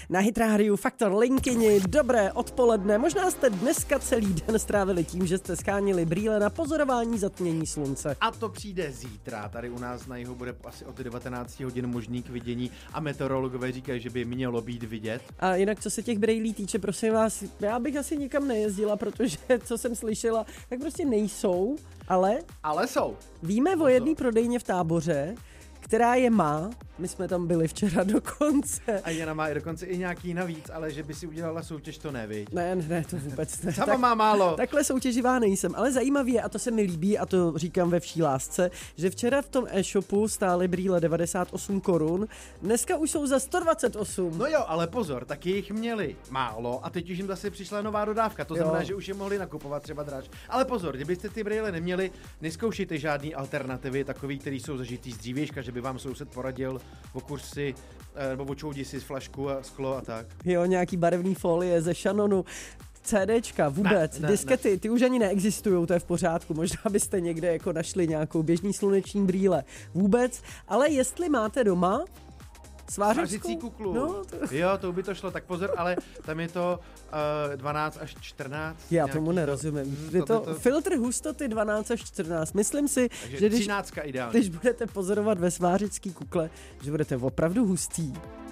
Na Hit Radio Faktor Linkyni, dobré odpoledne. Možná jste dneska celý den strávili tím, že jste schánili brýle na pozorování zatmění slunce. A to přijde zítra. Tady u nás na jihu bude asi od 19 hodin možný k vidění a meteorologové říkají, že by mělo být vidět. A jinak, co se těch brýlí týče, prosím vás, já bych asi nikam nejezdila, protože co jsem slyšela, tak prostě nejsou, ale jsou. Víme o jedné prodejně v Táboře, která je má. My jsme tam byli včera dokonce. A Jana má i dokonce i nějaký navíc, ale že by si udělala soutěž, to neví. Ne, to vůbec ne. Sama má málo. Takhle soutěživá nejsem, ale zajímavý je, a to se mi líbí, a to říkám ve vší lásce, že včera v tom e-shopu stály brýle 98 korun, dneska už jsou za 128. No jo, ale pozor, taky jich měli málo a teď už jim zase přišla nová dodávka, to znamená, že už je mohli nakupovat třeba dráž. Ale pozor, kdybyste ty brýle neměli, neskoušejte žádný alternativy, takový, který jsou zažitý z dřívějška, že by vám soused poradil okuř si, nebo očoudi si flašku a sklo a tak. Jo, nějaký barevný folie ze Shannonu. CDčka, vůbec, diskety, ty už ani neexistujou, to je v pořádku, možná byste někde jako našli nějakou běžný sluneční brýle, vůbec, ale jestli máte doma svářicí kuklu. No, Jo, to by to šlo, tak pozor, ale tam je to 12 až 14. Já tomu nerozumím. Je to filtr hustoty 12 až 14. Myslím si, že když budete pozorovat ve svářický kukle, že budete opravdu hustý.